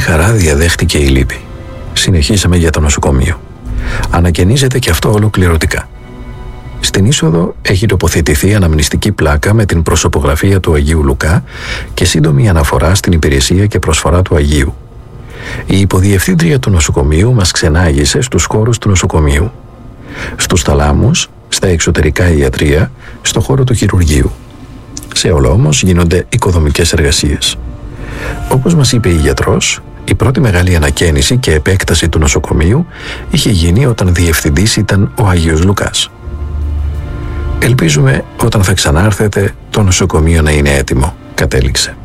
χαρά διαδέχτηκε η λύπη. Συνεχίσαμε για το νοσοκομείο. Ανακαινίζεται και αυτό ολοκληρωτικά. Στην είσοδο έχει τοποθετηθεί αναμνηστική πλάκα με την προσωπογραφία του Αγίου Λουκά και σύντομη αναφορά στην υπηρεσία και προσφορά του Αγίου. Η υποδιευθύντρια του νοσοκομείου μας ξενάγησε στους χώρους του νοσοκομείου. Στους θαλάμους, στα εξωτερικά ιατρεία, στο χώρο του χειρουργείου. Σε όλο όμως γίνονται οικοδομικές εργασίες. Όπως μας είπε η γιατρός, η πρώτη μεγάλη ανακαίνιση και επέκταση του νοσοκομείου είχε γίνει όταν διευθυντής ήταν ο Άγιος Λουκάς. «Ελπίζουμε όταν θα ξανάρθετε το νοσοκομείο να είναι έτοιμο», κατέληξε.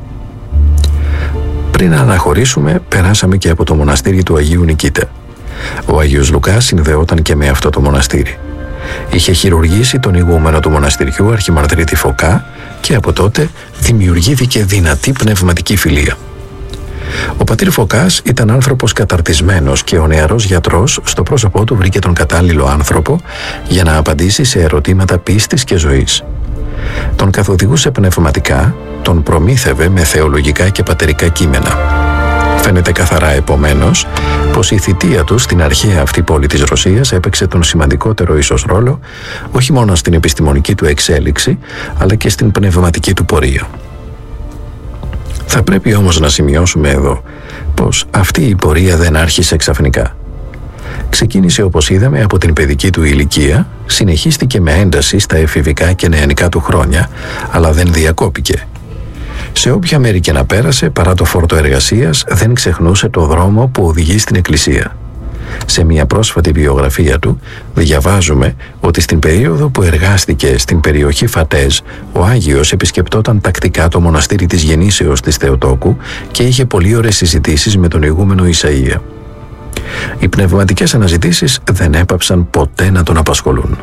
Πριν να αναχωρήσουμε, περάσαμε και από το μοναστήρι του Αγίου Νικήτα. Ο Άγιος Λουκάς συνδεόταν και με αυτό το μοναστήρι. Είχε χειρουργήσει τον ηγούμενο του μοναστηριού, Αρχιμανδρίτη Φωκά, και από τότε δημιουργήθηκε δυνατή πνευματική φιλία. Ο πατήρ Φωκάς ήταν άνθρωπος καταρτισμένος και ο νεαρός γιατρός στο πρόσωπό του βρήκε τον κατάλληλο άνθρωπο για να απαντήσει σε ερωτήματα πίστης και ζωής. Τον καθοδηγούσε πνευματικά, τον προμήθευε με θεολογικά και πατερικά κείμενα. Φαίνεται καθαρά επομένως πως η θητεία του στην αρχαία αυτή πόλη της Ρωσίας έπαιξε τον σημαντικότερο ίσως ρόλο όχι μόνο στην επιστημονική του εξέλιξη αλλά και στην πνευματική του πορεία. Θα πρέπει όμως να σημειώσουμε εδώ πως αυτή η πορεία δεν άρχισε ξαφνικά. Ξεκίνησε, όπως είδαμε, από την παιδική του ηλικία, συνεχίστηκε με ένταση στα εφηβικά και νεανικά του χρόνια, αλλά δεν διακόπηκε. Σε όποια μέρη και να πέρασε, παρά το φόρτο εργασίας, δεν ξεχνούσε το δρόμο που οδηγεί στην εκκλησία. Σε μια πρόσφατη βιογραφία του διαβάζουμε ότι στην περίοδο που εργάστηκε στην περιοχή Φατέζ, ο Άγιος επισκεπτόταν τακτικά το μοναστήρι της Γεννήσεως της Θεοτόκου και είχε πολύ ωραίες συζητήσεις με τον ηγούμενο Ισαΐα. Οι πνευματικές αναζητήσεις δεν έπαψαν ποτέ να τον απασχολούν.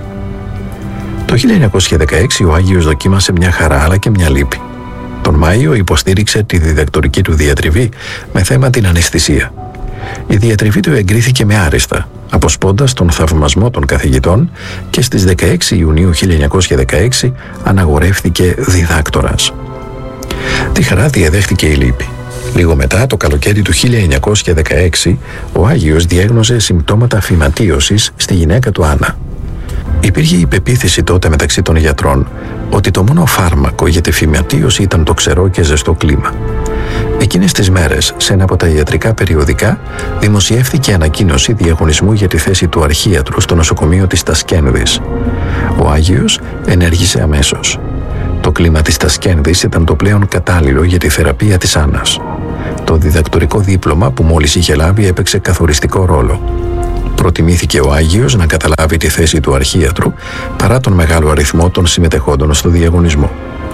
Το 1916 ο Άγιος δοκίμασε μια χαρά αλλά και μια λύπη. Τον Μάιο υποστήριξε τη διδακτορική του διατριβή με θέμα την αναισθησία. Η διατριβή του εγκρίθηκε με άριστα, αποσπώντας τον θαυμασμό των καθηγητών και στις 16 Ιουνίου 1916 αναγορεύθηκε διδάκτορας. Τη χαρά διαδέχτηκε η λύπη. Λίγο μετά, το καλοκαίρι του 1916, ο Άγιος διέγνωσε συμπτώματα φυματίωσης στη γυναίκα του Άννα. Υπήρχε η πεποίθηση τότε μεταξύ των γιατρών ότι το μόνο φάρμακο για τη φυματίωση ήταν το ξερό και ζεστό κλίμα. Εκείνες τις μέρες, σε ένα από τα ιατρικά περιοδικά, δημοσιεύθηκε ανακοίνωση διαγωνισμού για τη θέση του αρχίατρου στο νοσοκομείο της Τασκένδης. Ο Άγιος ενέργησε αμέσως. Το κλίμα της Τασκένδης ήταν το πλέον κατάλληλο για τη θεραπεία της Άννας. Το διδακτορικό δίπλωμα που μόλις είχε λάβει έπαιξε καθοριστικό ρόλο. Προτιμήθηκε ο Άγιος να καταλάβει τη θέση του αρχίατρου παρά τον μεγάλο αριθμό των συμμετεχόντων στο διαγωνισμό.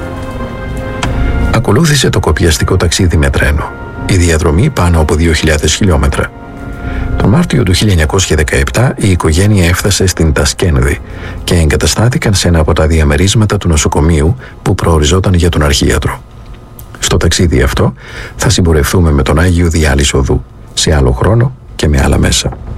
Ακολούθησε το κοπιαστικό ταξίδι με τρένο, η διαδρομή πάνω από 2.000 χιλιόμετρα. Τον Μάρτιο του 1917 η οικογένεια έφτασε στην Τασκένδη και εγκαταστάθηκαν σε ένα από τα διαμερίσματα του νοσοκομείου που προοριζόταν για τον αρχίατρο. Στο ταξίδι αυτό θα συμπορευτούμε με τον Άγιο Διάλης Οδού, σε άλλο χρόνο και με άλλα μέσα.